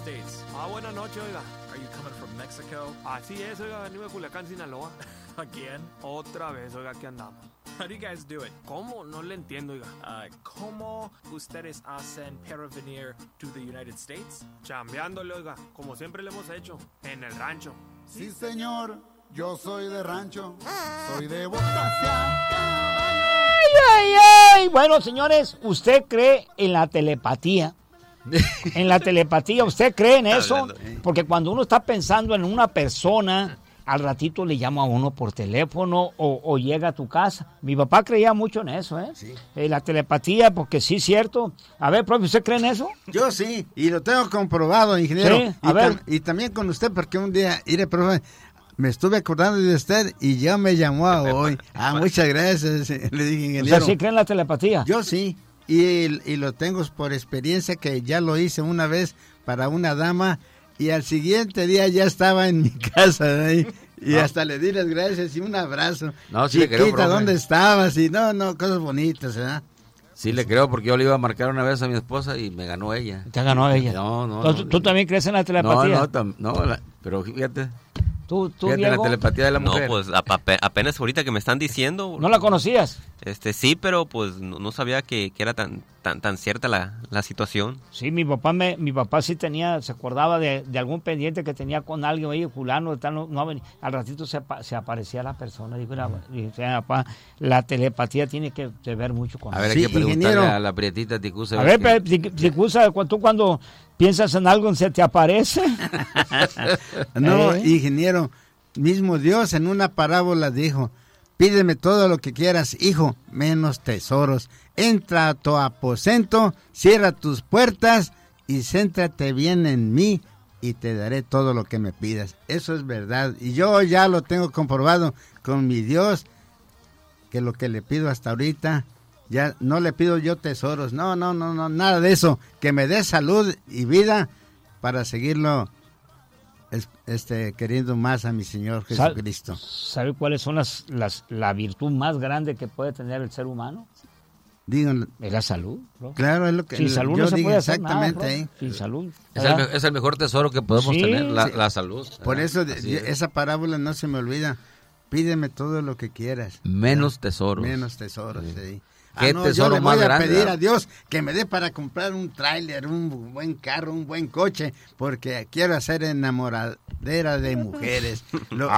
States. Buenas noches, oiga. Are you coming from Mexico? Así es, oiga, venimos de Culiacán, Sinaloa. Again? Otra vez, oiga, aquí andamos. How do you guys do it? ¿Cómo? No le entiendo, oiga. ¿Cómo ustedes hacen para venir to the United States? Chambeándole, oiga, como siempre le hemos hecho, en el rancho. Sí, señor, yo soy de rancho, soy de Botacia. Ay. Bueno, señores, ¿usted cree en la telepatía? En la telepatía, ¿usted cree en eso? Porque cuando uno está pensando en una persona, al ratito le llama a uno por teléfono o llega a tu casa. Mi papá creía mucho en eso, ¿eh? Sí. La telepatía, porque sí es cierto. A ver, profe, ¿usted cree en eso? Yo sí, y lo tengo comprobado, ingeniero. Sí, a ver. Y también con usted, porque un día, mire, profe, me estuve acordando de usted y ya me llamó a hoy. Muchas gracias, le dije, ingeniero. ¿Usted sí cree en la telepatía? Yo sí. Y lo tengo por experiencia, que ya lo hice una vez para una dama y al siguiente día ya estaba en mi casa ahí, y hasta le di las gracias y un abrazo. No, sí le creo, profe. ¿Dónde estabas? Y no, cosas bonitas, ¿verdad? Sí le creo, porque yo le iba a marcar una vez a mi esposa y me ganó ella. ¿Te ganó ella? No. ¿Tú también crees en la telepatía? Pero fíjate. ¿Tú, Fíjate, Diego? la telepatía de la mujer. No, pues apenas ahorita que me están diciendo. ¿No la conocías? Sí, pero pues no sabía que era tan cierta la situación. Sí, mi papá sí tenía, se acordaba de algún pendiente que tenía con alguien, oye, fulano, al ratito se aparecía la persona. Digo, papá, la telepatía tiene que ver mucho con eso. A ver, hay que preguntarle a la prietita Ticusa. A ver, Ticusa, tú cuando piensas en algo, ¿se te aparece? No, ingeniero, mismo Dios en una parábola dijo: pídeme todo lo que quieras, hijo, menos tesoros. Entra a tu aposento, cierra tus puertas y céntrate bien en mí y te daré todo lo que me pidas. Eso es verdad. Y yo ya lo tengo comprobado con mi Dios, que lo que le pido hasta ahorita, ya no le pido yo tesoros. No, nada de eso. Que me dé salud y vida para seguirlo queriendo más a mi Señor Jesucristo. ¿Sabe cuáles son la virtud más grande que puede tener el ser humano? Díganlo. Es la salud, bro. Claro, es lo que sin salud yo no se digo puede hacer exactamente nada, ahí. Sin salud. Es el mejor tesoro que podemos tener, la salud. Por eso esa parábola no se me olvida. Pídeme todo lo que quieras. Menos tesoros. Sí. ¿Qué tesoro yo le más voy a grande? pedir a Dios que me dé para comprar un tráiler, un buen carro, un buen coche, porque quiero hacer enamoradera de mujeres. No.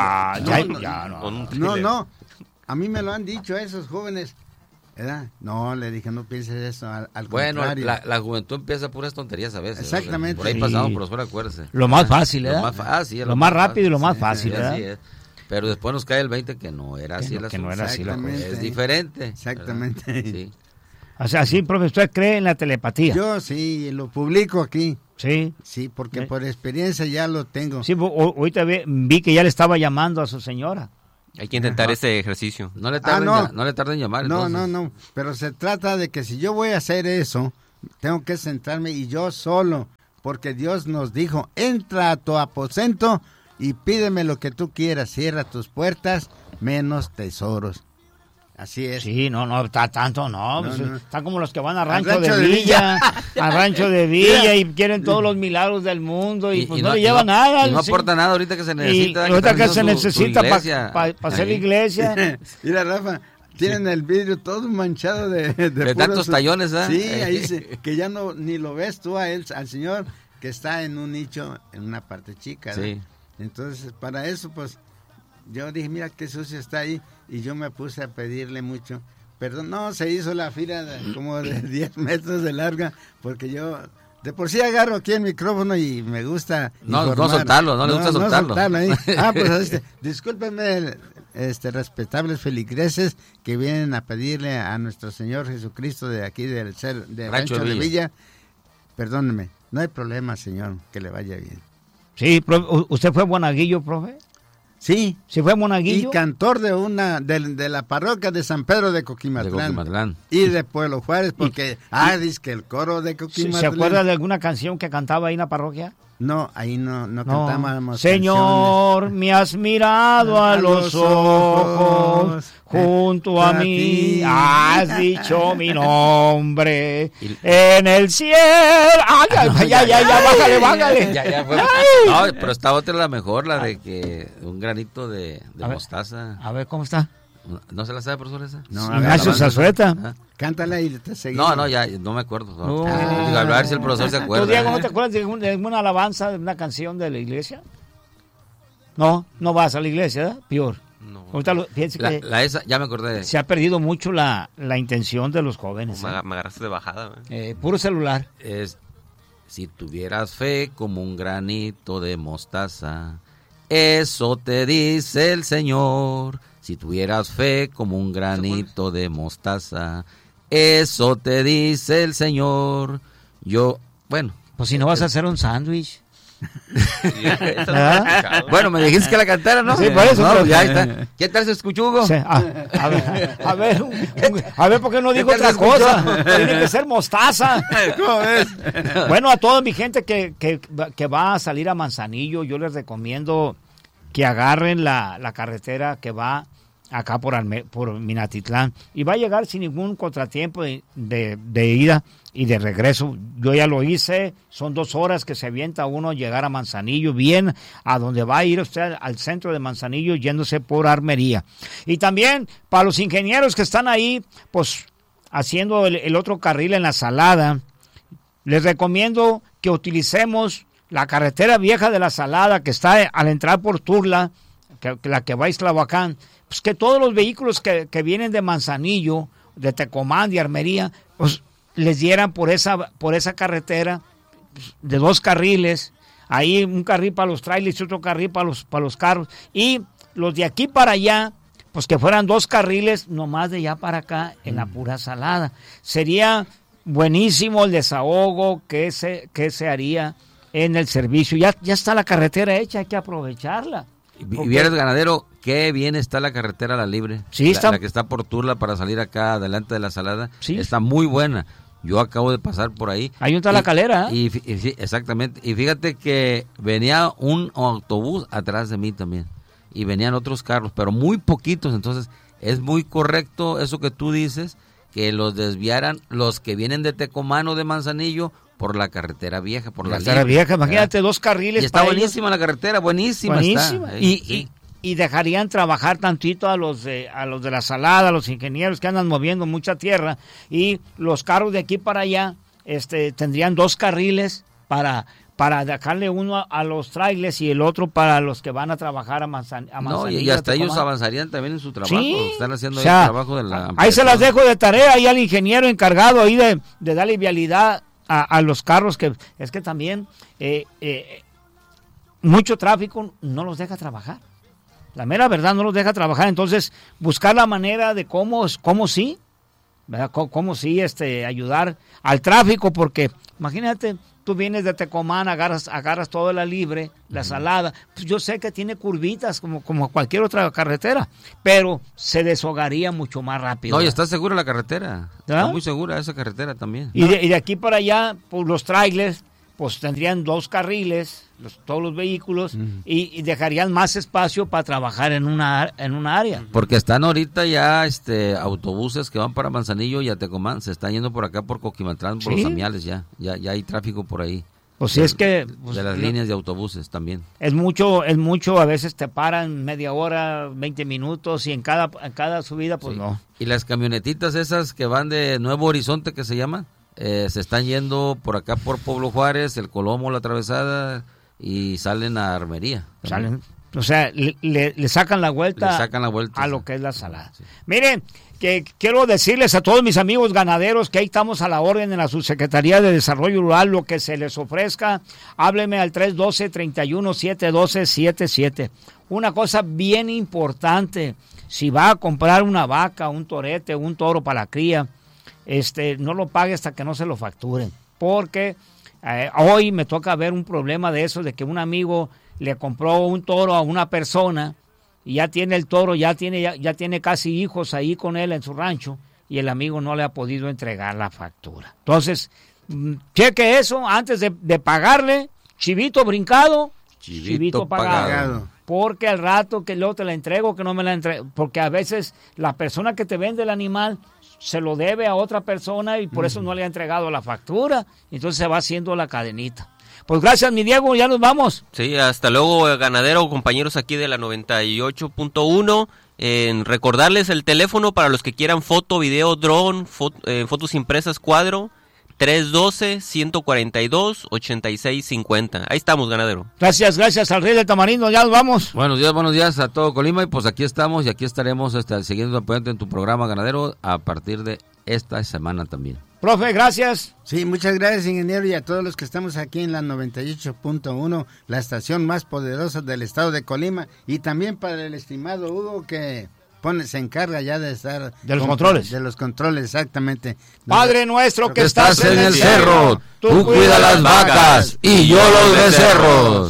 A mí me lo han dicho esos jóvenes, ¿verdad? No, le dije, no pienses eso, al contrario. Bueno, la juventud empieza puras tonterías a veces. Exactamente. Por ahí pasamos por suerte, acuérdese. Lo más fácil, ¿verdad? Lo más rápido y lo más fácil, ¿verdad? Así es. Pero después nos cae el 20 que no era así la no era así la cosa. Es diferente. Exactamente. Sí. O sea, sí, profesor, ¿cree en la telepatía? Yo sí, lo publico aquí. Sí. Sí, porque por experiencia ya lo tengo. Sí, ahorita vi que ya le estaba llamando a su señora. Hay que intentar ese ejercicio. No le tarden en llamar. No. Pero se trata de que si yo voy a hacer eso, tengo que centrarme y yo solo. Porque Dios nos dijo: entra a tu aposento y pídeme lo que tú quieras, cierra tus puertas, menos tesoros. Así es. Sí, no, está tanto, no. Están como los que van a Rancho de Villa, a Rancho de Villa y quieren todos los milagros del mundo y pues no le lleva nada. Y no aporta nada ahorita que se necesita. Y ahorita que se necesita para hacer la iglesia. Mira, Rafa, tienen el vidrio todo manchado de tantos tallones, ¿eh? Sí, ahí que ya ni lo ves tú al Señor, que está en un nicho, en una parte chica, ¿no? Sí. Entonces, para eso, pues, yo dije, mira qué sucio está ahí, y yo me puse a pedirle mucho. Perdón, no, se hizo la fila como de 10 metros de larga, porque yo de por sí agarro aquí el micrófono y me gusta no soltarlo, no le gusta soltarlo. Ahí. Pues, discúlpenme, respetables feligreses que vienen a pedirle a nuestro Señor Jesucristo de aquí de Rancho de Villa. Perdónenme, no hay problema, Señor, que le vaya bien. Sí, ¿usted fue monaguillo, profe? Sí. ¿Sí fue monaguillo? Y cantor de la parroquia de San Pedro de Coquimatlán. Y de Pueblo Juárez, porque, dice que el coro de Coquimatlán. ¿Se acuerda de alguna canción que cantaba ahí en la parroquia? No, ahí no cantábamos. Señor, canciones. me has mirado a los ojos, junto a mí has dicho mi nombre, en el cielo. Ay, ya, bájale. Ya, pues. No, pero está otra la mejor, la de que un granito de mostaza. A ver, ¿cómo está? ¿No se la sabe, profesor, esa? No, Ignacio Zazueta. Cántala y te seguimos. No, ya, no me acuerdo. No. Digo, a ver si el profesor se acuerda. ¿Tú, Diego, no te acuerdas de alguna alabanza, de una canción de la iglesia? No vas a la iglesia, ¿verdad? Peor. No. Ahorita fíjense que Esa, ya me acordé. se ha perdido mucho la intención de los jóvenes. Me agarraste de bajada. Puro celular. Si tuvieras fe como un granito de mostaza, eso te dice el Señor. Si tuvieras fe como un granito de mostaza, eso te dice el Señor. Pues si no vas a hacer un sándwich. Bueno, me dijiste que la cantara, ¿no? Sí, por eso. No, ya está. ¿Qué tal se escuchó, Hugo? Sí, a ver, ¿por qué no digo otra cosa? Tiene que ser mostaza. ¿Cómo ves? Bueno, a toda mi gente que va a salir a Manzanillo, yo les recomiendo que agarren la carretera que va acá por Minatitlán y va a llegar sin ningún contratiempo de ida y de regreso. Yo ya lo hice, son 2 horas que se avienta uno llegar a Manzanillo, bien a donde va a ir usted, al centro de Manzanillo, yéndose por Armería. Y también para los ingenieros que están ahí, pues haciendo el otro carril en la Salada, les recomiendo que utilicemos la carretera vieja de la Salada que está al entrar por Turla, la que va a Islabacán. Pues que todos los vehículos que vienen de Manzanillo, de Tecomán, de Armería, pues les dieran por esa carretera de 2 carriles, ahí un carril para los trailers y otro carril para los carros, y los de aquí para allá, pues que fueran 2 carriles nomás de allá para acá en la pura Salada. Sería buenísimo el desahogo que se haría en el servicio. Ya está la carretera hecha, hay que aprovecharla. Y vieras, ganadero, qué bien está la carretera La Libre. Sí, la que está por Turla para salir acá adelante de la Salada. Sí. Está muy buena. Yo acabo de pasar por ahí. Ahí está la calera. Sí, exactamente. Y fíjate que venía un autobús atrás de mí también. Y venían otros carros, pero muy poquitos. Entonces, es muy correcto eso que tú dices, que los desviaran los que vienen de Tecomán o de Manzanillo por la carretera vieja, por la carretera vieja. Imagínate, 2 carriles. Y está buenísima la carretera, buenísima. Está. Y dejarían trabajar tantito a los de la Salada, a los ingenieros que andan moviendo mucha tierra, y los carros de aquí para allá tendrían 2 carriles para dejarle uno a los trailers y el otro para los que van a trabajar a Manzanillo. No, y hasta ellos avanzarían también en su trabajo. Sí, están haciendo el trabajo de la ahí se las dejo de tarea ahí al ingeniero encargado ahí de darle vialidad a los carros, que es que también mucho tráfico no los deja trabajar. La mera verdad, no los deja trabajar. Entonces, buscar la manera de cómo sí, ¿verdad? Cómo sí ayudar al tráfico, porque imagínate, tú vienes de Tecomán, agarras toda la Libre, la Salada. Pues yo sé que tiene curvitas como cualquier otra carretera, pero se deshogaría mucho más rápido. No, y está segura la carretera. ¿verdad? Está muy segura esa carretera también. Y de aquí para allá, pues los trailers, pues tendrían 2 carriles, todos los vehículos, y dejarían más espacio para trabajar en una área. Porque están ahorita ya autobuses que van para Manzanillo y a Tecomán, se están yendo por acá por Coquimatlán, por los Amiales ya hay tráfico por ahí. Pues sí, es que... Pues, de las líneas de autobuses también. Es mucho, a veces te paran media hora, 20 minutos, y en cada subida, pues no. Y las camionetitas esas que van de Nuevo Horizonte, que se llaman, se están yendo por acá por Pueblo Juárez, el Colomo, la Atravesada, y salen a Armería. Salen, o sea, le sacan la vuelta, a lo sí. que es la Salada. Sí. Miren, que quiero decirles a todos mis amigos ganaderos que ahí estamos a la orden en la Subsecretaría de Desarrollo Rural, lo que se les ofrezca, hábleme al 312-31-712-77. Una cosa bien importante, si va a comprar una vaca, un torete, un toro para la cría, no lo pague hasta que no se lo facturen, porque hoy me toca ver un problema de eso, de que un amigo le compró un toro a una persona y ya tiene el toro, ya tiene casi hijos ahí con él en su rancho, y el amigo no le ha podido entregar la factura. Entonces, cheque eso antes de pagarle, chivito brincado, Chivito pagado. Porque al rato que luego te la entrego, que no me la entrego, porque a veces la persona que te vende el animal se lo debe a otra persona y por eso no le ha entregado la factura, entonces se va haciendo la cadenita. Pues gracias, mi Diego, ya nos vamos. Sí, hasta luego, ganadero, compañeros aquí de la 98.1. Recordarles el teléfono para los que quieran foto, video, dron, fotos impresas, cuadro, 312-142-8650. Ahí estamos, ganadero. Gracias al Rey del Tamarindo, ya nos vamos. Buenos días a todo Colima, y pues aquí estamos y aquí estaremos siguiendo apoyando en tu programa, ganadero, a partir de esta semana también. Profe, gracias. Sí, muchas gracias, ingeniero, y a todos los que estamos aquí en la 98.1, la estación más poderosa del estado de Colima, y también para el estimado Hugo que se encarga ya de estar... De los controles. De los controles, exactamente. Padre nuestro que estás en el cerro, tú cuida las vacas y yo los becerros.